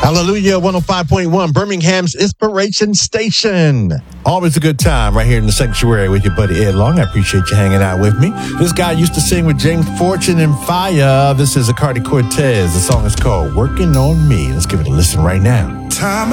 Hallelujah, 105.1, Birmingham's Inspiration Station. Always a good time right here in the sanctuary with your buddy Ed Long. I appreciate you hanging out with me. This guy used to sing with James Fortune and Fire. This is Acardi Cortez. The song is called Working on Me. Let's give it a listen right now. Time